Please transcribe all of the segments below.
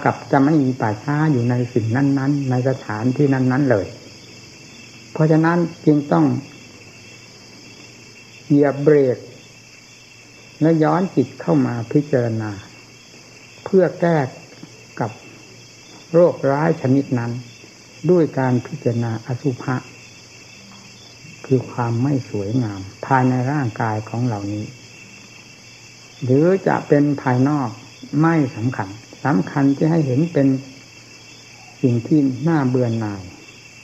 กับจะไม่มีป่าช้าอยู่ในสิ่งนั้นๆในสถานที่นั้นๆเลยเพราะฉะนั้นจึงต้องเหยียบเบรกและย้อนจิตเข้ามาพิจารณาเพื่อแก้กับโรคร้ายชนิดนั้นด้วยการพิจารณาอสุภะคือความไม่สวยงามภายในร่างกายของเหล่านี้หรือจะเป็นภายนอกไม่สำคัญที่ให้เห็นเป็นสิ่งที่น่าเบื่อหน่าย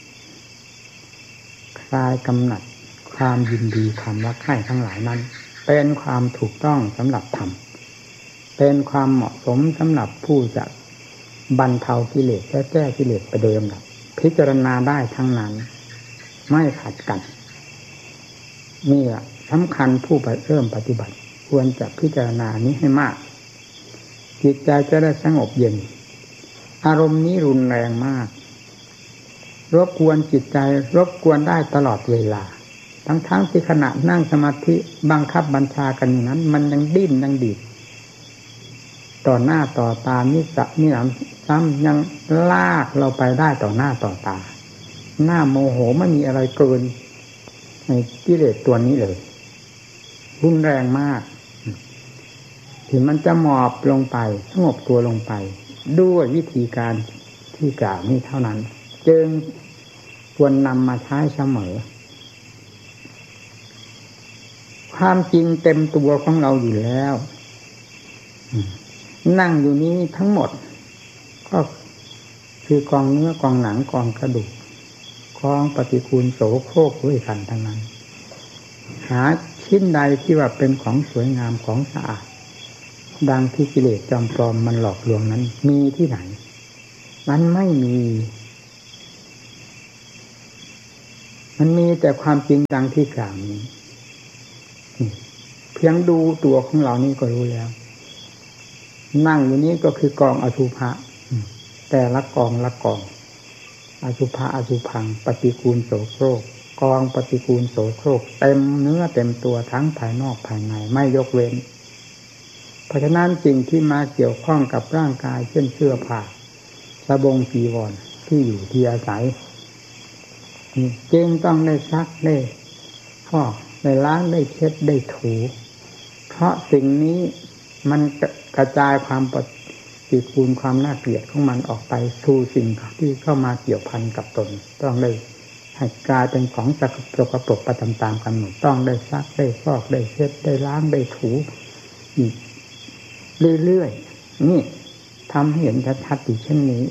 คลายกำหนัดความยินดีความรักใคร่ทั้งหลายนั้นเป็นความถูกต้องสำหรับธรรมเป็นความเหมาะสมสำหรับผู้จะบรรเทากิเลสและแก้กิเลสไปโดยลำดับพิจารณาได้ทั้งนั้นไม่ขัดกันนี่แหละสำคัญผู้เริ่มปฏิบัติควรจะพิจารณานี้ให้มากจิตใจจะได้สงบเย็นอารมณ์นี้รุนแรงมากรบกวนจิตใจรบกวนได้ตลอดเวลาทั้งที่ขณะนั่งสมาธิบังคับบัญชากันนั้นมันยังดิ้นยังดีดต่อหน้าต่อตานิสะนิหลังซ้ำยังลากเราไปได้ต่อหน้าต่อตาหน้าโมโหไม่มีอะไรเกินในกิเลสตัวนี้เลยรุนแรงมากที่มันจะหมอบลงไปสงบตัวลงไปด้วยวิธีการที่กล่าวนี้เท่านั้นจึงควรนำมาใช้เสมอความจริงเต็มตัวของเราอยู่แล้วนั่งอยู่นี้ทั้งหมดก็คือกองเนื้อกองหนังกองกระดูกกองปฏิกูลโสโครกด้วยกันทั้งนั้นหาชิ้นใดที่ว่าเป็นของสวยงามของสะอาดดังที่กิเลสจอมปลอมมันหลอกลวงนั้นมีที่ไหนมันไม่มีมันมีแต่ความจริงดังที่กล่าวนี้เพียงดูตัวของเรานี่ก็รู้แล้วนั่งอยู่นี้ก็คือกองอสุภะแต่ละกองละกองอสุภะอสุพังปฏิกูลโสโครกกองปฏิกูลโสโครกเต็มเนื้อเต็มตัวทั้งภายนอกภายในไม่ยกเว้นเพราะฉะนั้นสิ่งที่มาเกี่ยวข้องกับร่างกายเช่นเสื้อผ้าสบงจีวรที่อยู่ที่อาศัยจึงต้องได้ซักได้ฟอกได้ล้างได้เช็ดได้ถูเพราะสิ่งนี้มันกระจายความปฏิกูลความน่าเกลียดของมันออกไปสู่สิ่งที่เข้ามาเกี่ยวพันกับตนต้องได้ให้กลายเป็นของสกปรกไปตามๆกันหมดต้องได้ซักได้ฟอกได้เช็ดได้ล้างได้ถูอีกเรื่อยๆนี่ทำให้เห็นชัดๆอยู่เช่นนี้